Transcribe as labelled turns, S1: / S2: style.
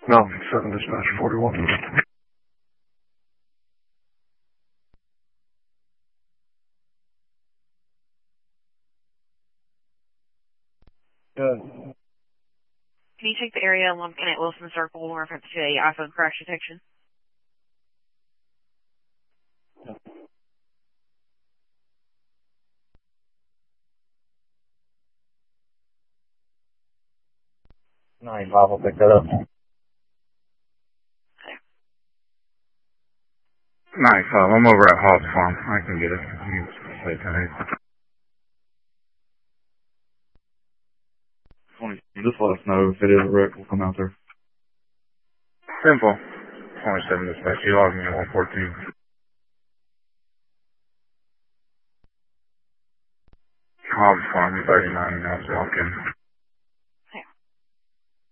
S1: No, 7 dispatch 41. Good.
S2: Can you check the area along Kenneth Wilson Circle in reference to a iPhone crash detection?
S1: Yeah. 9-5, I'll pick that up. 9-5, I'm over at Hobbs Farm. I can get it. You can say tonight. 20, just let us know if it is a wreck, we'll come out there. Simple. 27 dispatch, you logged me at 114. Hobbs Farm, 39 minutes walk in.